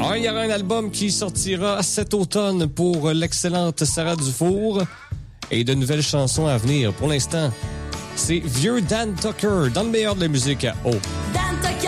Alors, il y aura un album qui sortira cet automne pour l'excellente Sarah Dufour et de nouvelles chansons à venir. Pour l'instant, c'est vieux Dan Tucker dans le meilleur de la musique à eau.